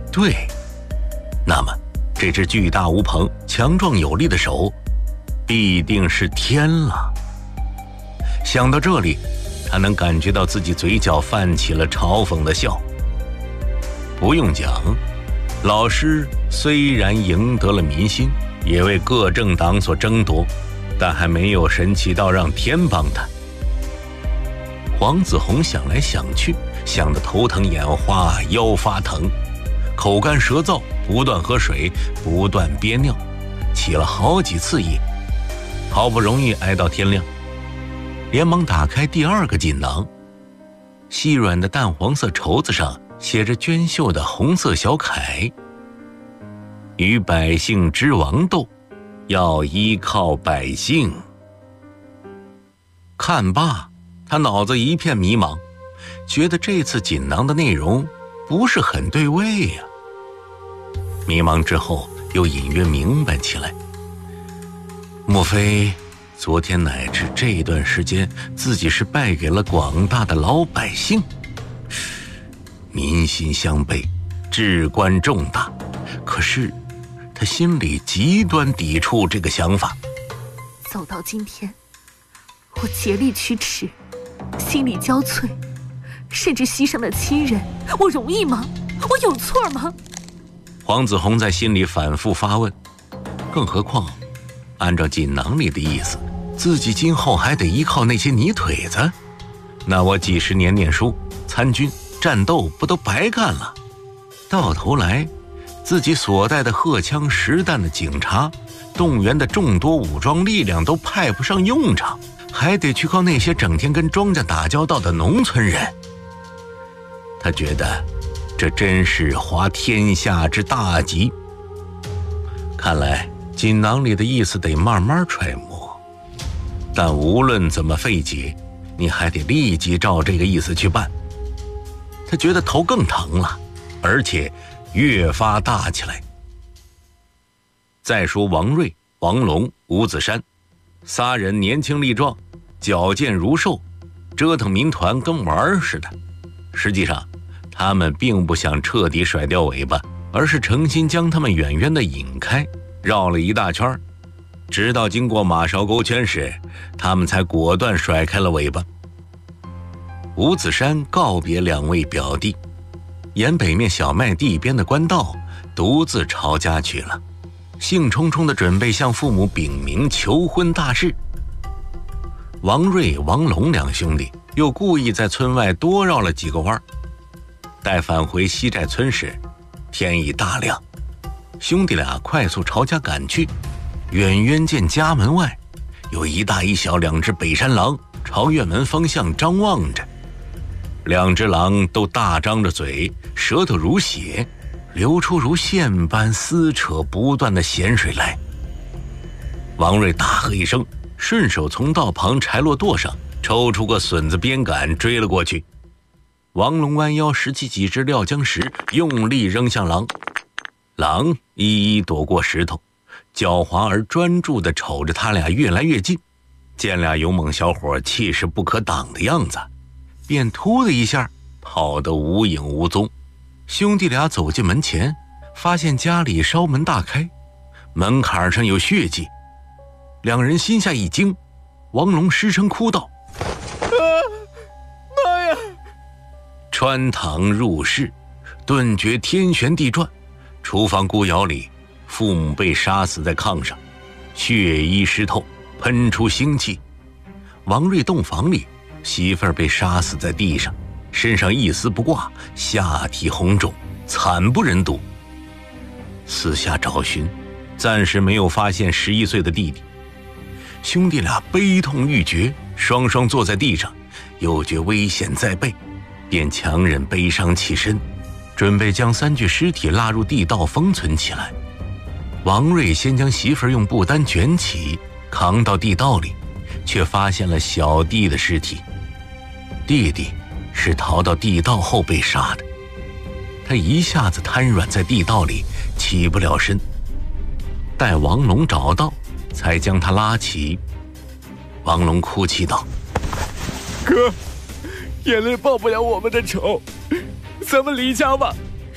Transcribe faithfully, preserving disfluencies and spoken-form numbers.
对，那么这只巨大无朋、强壮有力的手，必定是天了。想到这里，他能感觉到自己嘴角泛起了嘲讽的笑。不用讲，老师虽然赢得了民心，也为各政党所争夺，但还没有神奇到让天帮他。黄子弘想来想去，想得头疼眼花，腰发疼，口干舌燥，不断喝水，不断憋尿，起了好几次夜。好不容易挨到天亮，连忙打开第二个锦囊，细软的淡黄色绸子上写着娟秀的红色小楷：与百姓之王斗，要依靠百姓。看罢，他脑子一片迷茫，觉得这次锦囊的内容不是很对味呀、啊。迷茫之后，又隐约明白起来，莫非昨天乃至这段时间，自己是败给了广大的老百姓？民心相背，至关重大。可是他心里极端抵触这个想法。 走到今天，我竭力驱驰，心力交瘁，甚至牺牲了亲人，我容易吗？我有错吗？ 黄子弘在心里反复发问。更何况按照锦囊里的意思，自己今后还得依靠那些泥腿子，那我几十年念书、参军、战斗不都白干了？到头来自己所带的荷枪实弹的警察，动员的众多武装力量都派不上用场，还得去靠那些整天跟庄稼打交道的农村人。他觉得这真是滑天下之大稽。看来锦囊里的意思得慢慢揣摩，但无论怎么费解，你还得立即照这个意思去办。他觉得头更疼了，而且越发大起来。再说王瑞、王龙、吴子山仨人年轻力壮，矫健如兽，折腾民团跟玩似的。实际上他们并不想彻底甩掉尾巴，而是诚心将他们远远地引开，绕了一大圈，直到经过马勺沟圈时，他们才果断甩开了尾巴。吴子山告别两位表弟，沿北面小麦地边的官道独自朝家去了，兴冲冲地准备向父母禀明求婚大事。王瑞、王龙两兄弟又故意在村外多绕了几个弯，待返回西寨村时，天已大亮。兄弟俩快速朝家赶去，远远见家门外有一大一小两只北山狼朝院门方向张望着。两只狼都大张着嘴，舌头如血，流出如线般撕扯不断的咸水来。王瑞大喝一声，顺手从道旁柴落垛上抽出个笋子鞭杆追了过去。王龙弯腰拾起几只料浆石，用力扔向狼。狼一一躲过石头，狡猾而专注地瞅着他俩越来越近。见俩勇猛小伙气势不可挡的样子，便突的一下跑得无影无踪。兄弟俩走进门前，发现家里烧门大开，门槛上有血迹。两人心下一惊，王龙失声哭道： 啊，妈呀！ 穿堂入室，顿觉天旋地转。厨房孤窑里，父母被杀死在炕上，血衣湿透，喷出腥气。王瑞洞房里，媳妇儿被杀死在地上，身上一丝不挂，下体红肿，惨不忍睹。四下找寻，暂时没有发现十一岁的弟弟。兄弟俩悲痛欲绝，双双坐在地上，又觉危险在背，便强忍悲伤起身，准备将三具尸体拉入地道封存起来。王瑞先将媳妇儿用布单卷起，扛到地道里，却发现了小弟的尸体。弟弟是逃到地道后被杀的，他一下子瘫软在地道里，起不了身。待王龙找到，才将他拉起。王龙哭泣道： 哥，眼泪报不了我们的仇，咱们离家吧。